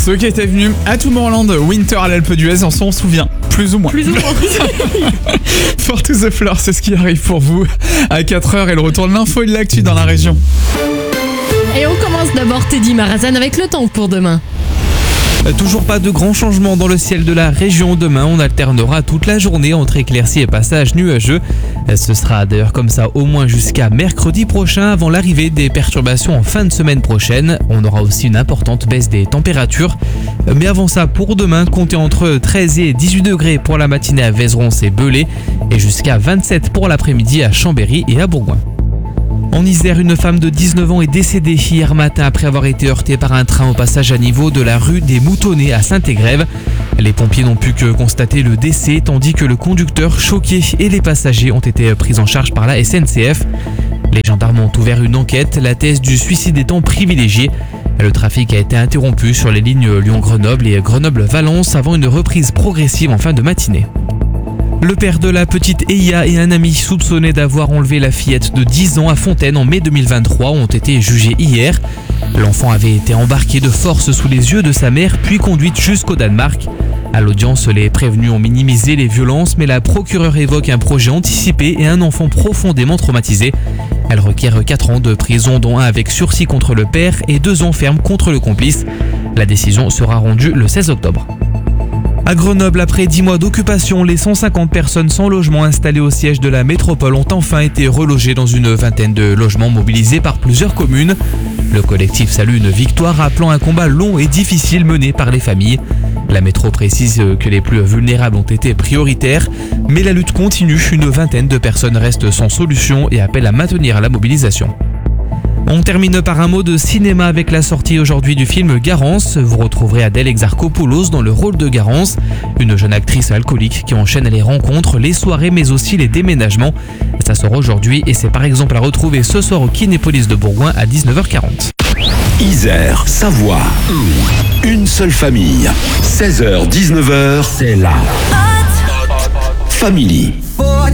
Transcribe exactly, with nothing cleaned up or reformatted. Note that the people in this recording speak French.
Ceux qui étaient venus à Tomorrowland Winter à l'Alpe d'Huez en s'en souvient, plus ou moins. Plus ou moins. For to the Floor, c'est ce qui arrive pour vous à quatre heures et le retour de l'info et de l'actu dans la région. Et on commence d'abord Teddy Marazan avec le temps pour demain. Toujours pas de grands changements dans le ciel de la région. Demain, on alternera toute la journée entre éclaircies et passages nuageux. Ce sera d'ailleurs comme ça au moins jusqu'à mercredi prochain avant l'arrivée des perturbations en fin de semaine prochaine. On aura aussi une importante baisse des températures. Mais avant ça, pour demain, comptez entre treize et dix-huit degrés pour la matinée à Vézeron et Belay et jusqu'à vingt-sept pour l'après-midi à Chambéry et à Bourgoin. En Isère, une femme de dix-neuf ans est décédée hier matin après avoir été heurtée par un train au passage à niveau de la rue des Moutonnets à Saint-Égrève. Les pompiers n'ont pu que constater le décès tandis que le conducteur choqué et les passagers ont été pris en charge par la S N C F. Les gendarmes ont ouvert une enquête, la thèse du suicide étant privilégiée. Le trafic a été interrompu sur les lignes Lyon-Grenoble et Grenoble-Valence avant une reprise progressive en fin de matinée. Le père de la petite Eya et un ami soupçonné d'avoir enlevé la fillette de dix ans à Fontaine en mai deux mille vingt-trois ont été jugés hier. L'enfant avait été embarqué de force sous les yeux de sa mère puis conduite jusqu'au Danemark. À l'audience, les prévenus ont minimisé les violences mais la procureure évoque un projet anticipé et un enfant profondément traumatisé. Elle requiert quatre ans de prison dont un avec sursis contre le père et deux ans ferme contre le complice. La décision sera rendue le seize octobre. À Grenoble, après dix mois d'occupation, les cent cinquante personnes sans logement installées au siège de la métropole ont enfin été relogées dans une vingtaine de logements mobilisés par plusieurs communes. Le collectif salue une victoire rappelant un combat long et difficile mené par les familles. La métro précise que les plus vulnérables ont été prioritaires, mais la lutte continue. Une vingtaine de personnes restent sans solution et appellent à maintenir la mobilisation. On termine par un mot de cinéma avec la sortie aujourd'hui du film Garance. Vous retrouverez Adèle Exarchopoulos dans le rôle de Garance, une jeune actrice alcoolique qui enchaîne les rencontres, les soirées mais aussi les déménagements. Ça sort aujourd'hui et c'est par exemple à retrouver ce soir au Kinépolis de Bourgoin à dix-neuf heures quarante. Isère, Savoie, une seule famille. seize heures dix-neuf heures, c'est la Family.